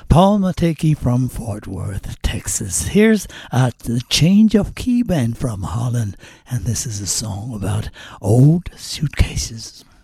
Paul Mateki from Fort Worth, Texas. Here's the Change of Key Band from Holland, and this is a song about old suitcases.